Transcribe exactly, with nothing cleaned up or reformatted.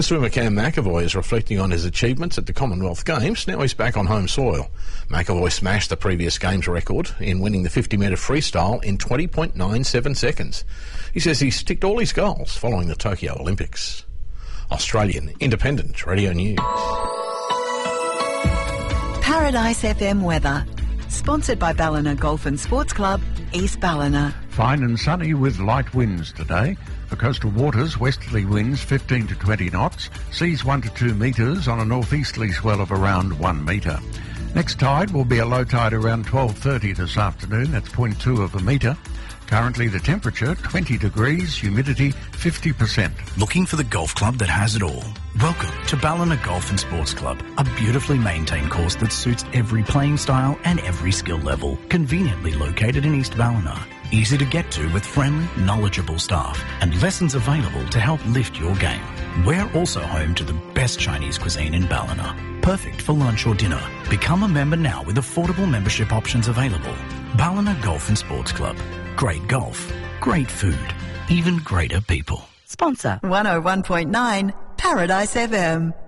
Swimmer Cam McAvoy is reflecting on his achievements at the Commonwealth Games. Now he's back on home soil. McAvoy smashed the previous Games record in winning the fifty metre freestyle in twenty point nine seven seconds. He says he's ticked all his goals following the Tokyo Olympics. Australian Independent Radio News. Paradise F M weather. Sponsored by Ballina Golf and Sports Club, East Ballina. Fine and sunny with light winds today. For coastal waters, westerly winds fifteen to twenty knots, seas one to two metres on a northeasterly swell of around one metre. Next tide will be a low tide around twelve thirty this afternoon, that's zero point two of a metre. Currently the temperature twenty degrees, humidity fifty percent. Looking for the golf club that has it all? Welcome to Ballina Golf and Sports Club, a beautifully maintained course that suits every playing style and every skill level. Conveniently located in East Ballina. Easy to get to with friendly, knowledgeable staff and lessons available to help lift your game. We're also home to the best Chinese cuisine in Ballina. Perfect for lunch or dinner. Become a member now with affordable membership options available. Ballina Golf and Sports Club. Great golf, great food, even greater people. Sponsor one oh one point nine Paradise F M.